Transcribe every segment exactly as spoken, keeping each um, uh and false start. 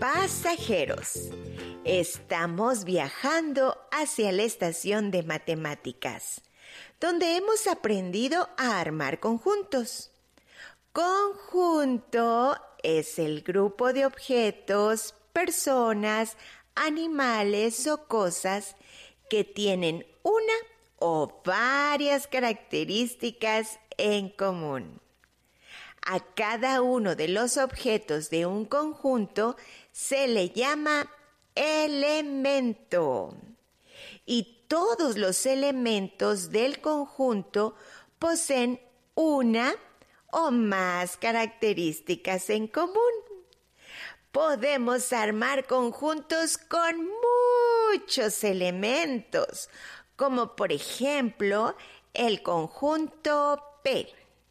Pasajeros, estamos viajando hacia la estación de matemáticas, donde hemos aprendido a armar conjuntos. Conjunto es el grupo de objetos, personas, animales o cosas que tienen una o varias características en común. A cada uno de los objetos de un conjunto se le llama elemento. Y todos los elementos del conjunto poseen una o más características en común. Podemos armar conjuntos con muchos elementos, como por ejemplo el conjunto P.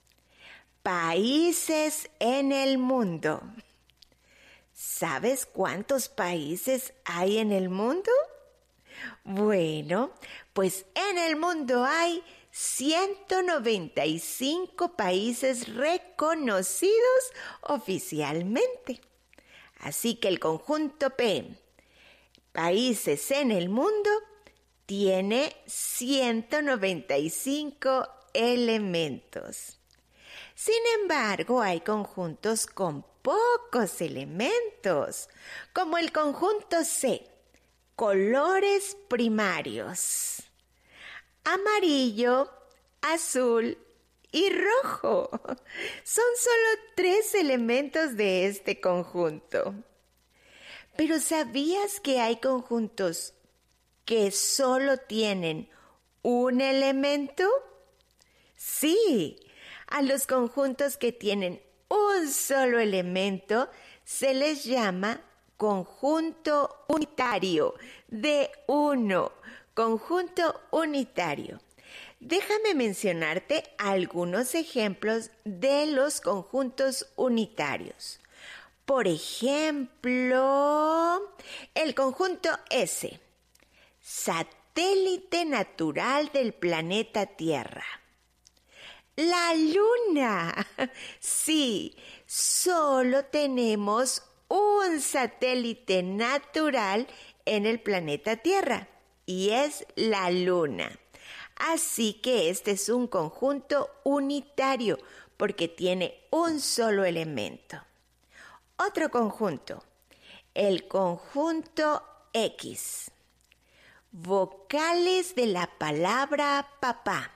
Países en el mundo. ¿Sabes cuántos países hay en el mundo? Bueno, pues en el mundo hay ciento noventa y cinco países reconocidos oficialmente. Así que el conjunto P, países en el mundo, tiene ciento noventa y cinco elementos. Sin embargo, hay conjuntos con pocos elementos, como el conjunto C, colores primarios: amarillo, azul y rojo. Son solo tres elementos de este conjunto. Pero ¿sabías que hay conjuntos que solo tienen un elemento? Sí. A los conjuntos que tienen un solo elemento se les llama conjunto unitario, de uno, conjunto unitario. Déjame mencionarte algunos ejemplos de los conjuntos unitarios. Por ejemplo, el conjunto S, satélite natural del planeta Tierra. La Luna. Sí, solo tenemos un satélite natural en el planeta Tierra y es la Luna. Así que este es un conjunto unitario porque tiene un solo elemento. Otro conjunto, el conjunto X. Vocales de la palabra papá.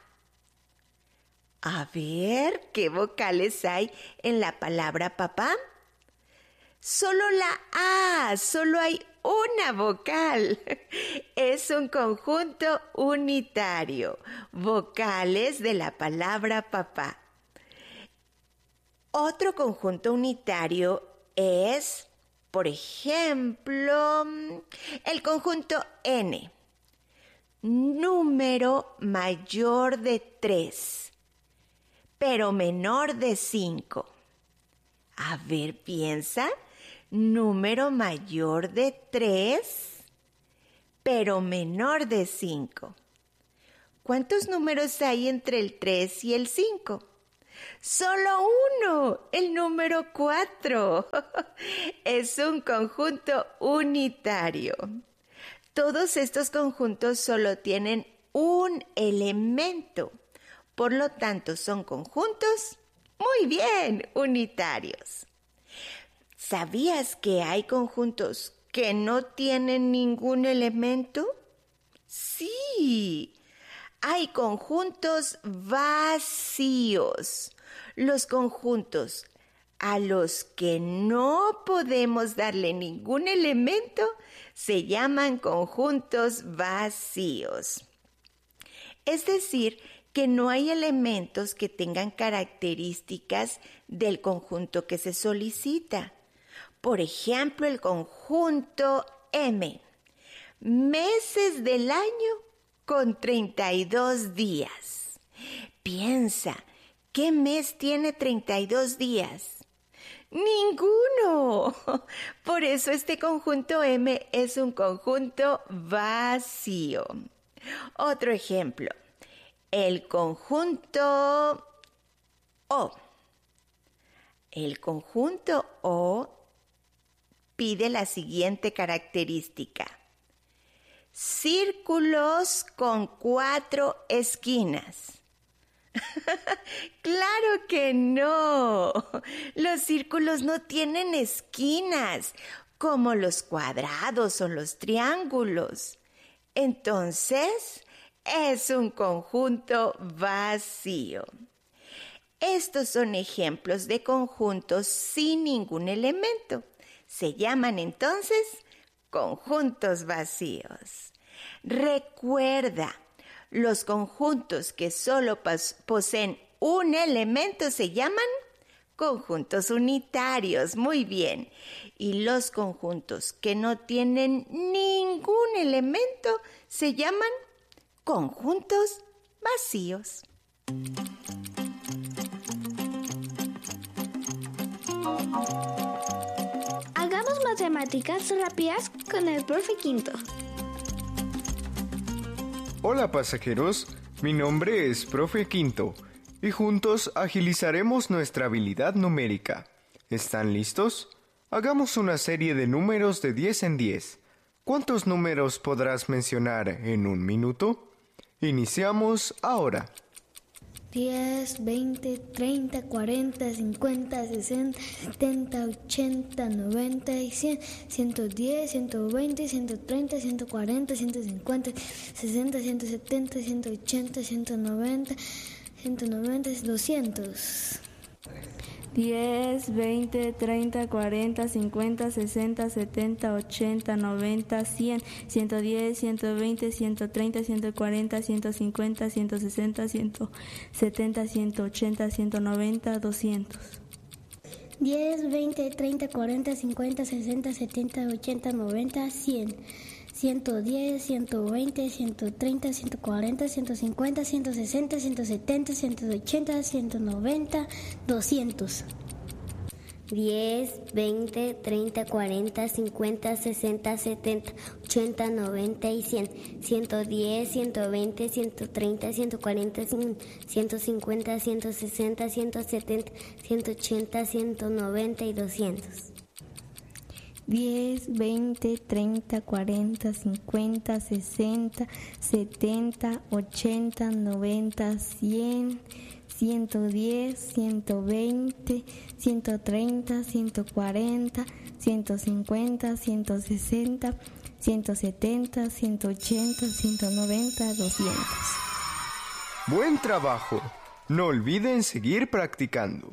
A ver, ¿qué vocales hay en la palabra papá? Solo la A, solo hay una vocal. Es un conjunto unitario. Vocales de la palabra papá. Otro conjunto unitario es, por ejemplo, el conjunto N. Número mayor de tres, pero menor de cinco. A ver, piensa. Número mayor de tres, pero menor de cinco. ¿Cuántos números hay entre el tres y el cinco? Solo uno, el número cuatro. Es un conjunto unitario. Todos estos conjuntos solo tienen un elemento. Por lo tanto, son conjuntos muy bien unitarios. ¿Sabías que hay conjuntos que no tienen ningún elemento? Sí, hay conjuntos vacíos. Los conjuntos a los que no podemos darle ningún elemento se llaman conjuntos vacíos. Es decir, que no hay elementos que tengan características del conjunto que se solicita. Por ejemplo, el conjunto M, meses del año con treinta y dos días. Piensa, ¿qué mes tiene treinta y dos días? ¡Ninguno! Por eso este conjunto M es un conjunto vacío. Otro ejemplo, el conjunto O. El conjunto O pide la siguiente característica. Círculos con cuatro esquinas. ¡Claro que no! Los círculos no tienen esquinas, como los cuadrados o los triángulos. Entonces, es un conjunto vacío. Estos son ejemplos de conjuntos sin ningún elemento. Se llaman entonces conjuntos vacíos. Recuerda, los conjuntos que solo poseen un elemento se llaman conjuntos unitarios. Muy bien. Y los conjuntos que no tienen ningún elemento se llaman conjuntos vacíos. Hagamos matemáticas rápidas con el profe Quinto. Hola pasajeros, mi nombre es profe Quinto y juntos agilizaremos nuestra habilidad numérica. ¿Están listos? Hagamos una serie de números de diez en diez. ¿Cuántos números podrás mencionar en un minuto? Iniciamos ahora. diez, veinte, treinta, cuarenta, cincuenta, sesenta, setenta, ochenta, noventa y cien, ciento diez, ciento veinte, ciento treinta, ciento cuarenta, ciento cincuenta, sesenta, ciento setenta, ciento ochenta, ciento noventa, ciento noventa, doscientos. diez, veinte, treinta, cuarenta, cincuenta, sesenta, setenta, ochenta, noventa, cien, ciento diez, ciento veinte, ciento treinta, ciento cuarenta, ciento cincuenta, ciento sesenta, ciento setenta, ciento ochenta, ciento noventa, doscientos. diez, veinte, treinta, cuarenta, cincuenta, sesenta, setenta, ochenta, noventa, cien. ciento diez, ciento veinte, ciento treinta, ciento cuarenta, ciento cincuenta, ciento sesenta, ciento setenta, ciento ochenta, ciento noventa, doscientos. diez, veinte, treinta, cuarenta, cincuenta, sesenta, setenta, ochenta, noventa y cien. ciento diez, ciento veinte, ciento treinta, ciento cuarenta, ciento cincuenta, ciento sesenta, ciento setenta, ciento ochenta, ciento noventa y doscientos. diez, veinte, treinta, cuarenta, cincuenta, sesenta, setenta, ochenta, noventa, cien, ciento diez, ciento veinte, ciento treinta, ciento cuarenta, ciento cincuenta, ciento sesenta, ciento setenta, ciento ochenta, ciento noventa, doscientos. Buen trabajo. No olviden seguir practicando.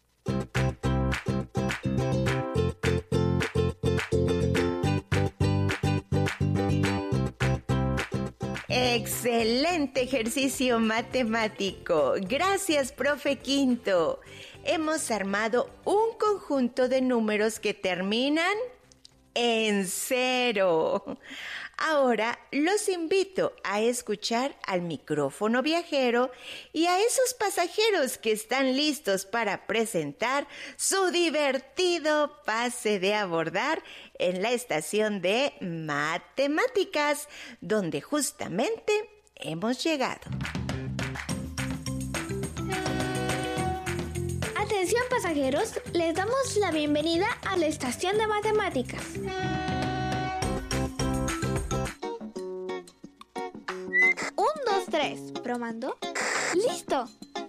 Excelente ejercicio matemático. Gracias, profe Quinto. Hemos armado un conjunto de números que terminan en cero. Ahora los invito a escuchar al micrófono viajero y a esos pasajeros que están listos para presentar su divertido pase de abordar en la estación de matemáticas, donde justamente hemos llegado. Atención pasajeros, les damos la bienvenida a la estación de matemáticas. Un, dos, tres, probando. ¡Listo!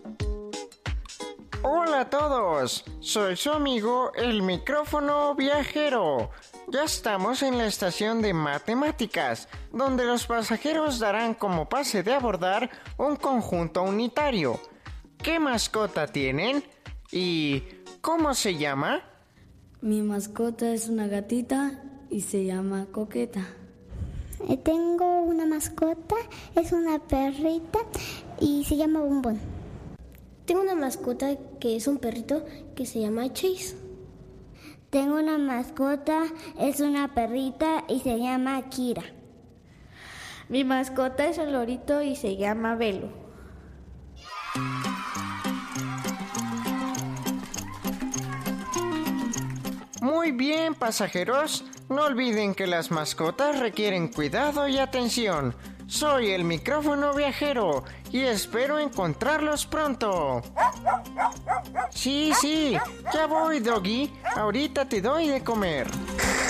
Hola a todos, soy su amigo el micrófono viajero. Ya estamos en la estación de matemáticas, donde los pasajeros darán como pase de abordar un conjunto unitario. ¿Qué mascota tienen? ¿Y cómo se llama? Mi mascota es una gatita y se llama Coqueta. Eh, tengo una mascota, es una perrita y se llama Bombón. Tengo una mascota que es un perrito que se llama Chase. Tengo una mascota, es una perrita y se llama Kira. Mi mascota es un lorito y se llama Velo. Muy bien, pasajeros. No olviden que las mascotas requieren cuidado y atención. Soy el micrófono viajero y espero encontrarlos pronto. Sí, sí, ya voy, Doggy. Ahorita te doy de comer.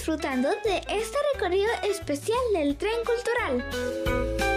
disfrutando de este recorrido especial del tren cultural.